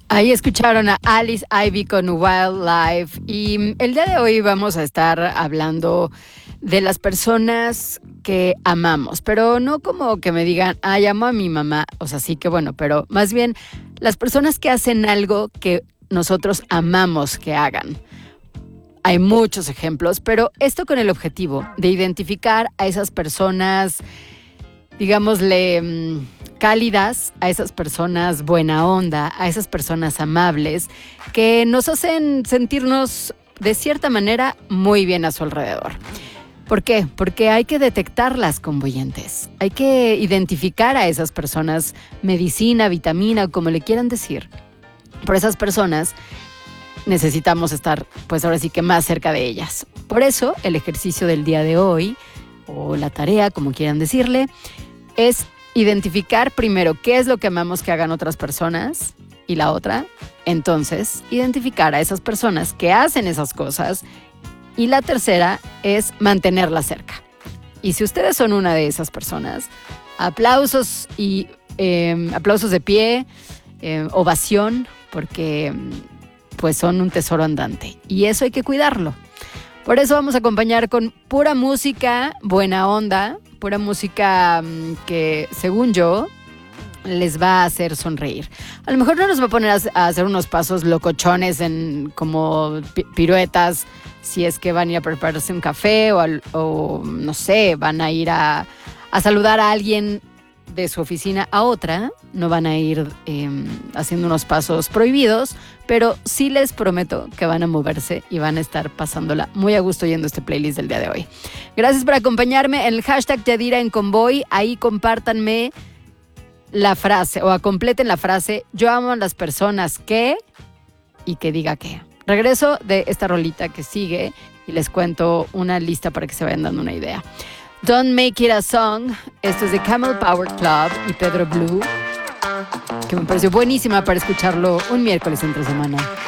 Ahí escucharon a Alice Ivy con Wildlife y el día de hoy vamos a estar hablando de las personas que amamos, pero no como que me digan, ay, amo a mi mamá, o sea, sí que bueno, pero más bien las personas que hacen algo que nosotros amamos que hagan. Hay muchos ejemplos, pero esto con el objetivo de identificar a esas personas, digámosle, cálidas, a esas personas buena onda, a esas personas amables, que nos hacen sentirnos de cierta manera muy bien a su alrededor. ¿Por qué? Porque hay que detectarlas convoyentes. Hay que identificar a esas personas, medicina, vitamina, como le quieran decir. Por esas personas necesitamos estar, pues ahora sí que más cerca de ellas. Por eso, el ejercicio del día de hoy, o la tarea, como quieran decirle, es identificar primero qué es lo que amamos que hagan otras personas y la otra, entonces, identificar a esas personas que hacen esas cosas y la tercera es mantenerlas cerca. Y si ustedes son una de esas personas, aplausos y aplausos de pie, ovación, porque pues son un tesoro andante y eso hay que cuidarlo. Por eso vamos a acompañar con pura música, buena onda, pura música que, según yo, les va a hacer sonreír. A lo mejor no nos va a poner a hacer unos pasos locochones en como piruetas, si es que van a ir a prepararse un café o no sé, van a ir a saludar a alguien de su oficina a otra, no van a ir haciendo unos pasos prohibidos, pero sí les prometo que van a moverse y van a estar pasándola muy a gusto oyendo este playlist del día de hoy. Gracias por acompañarme en el hashtag Yadira en Convoy. Ahí compártanme la frase o completen la frase yo amo a las personas que y que diga que. Regreso de esta rolita que sigue y les cuento una lista para que se vayan dando una idea. Don't Make It a Song, esto es de Camel Power Club y Pedro Blue, que me pareció buenísima para escucharlo un miércoles entre semana.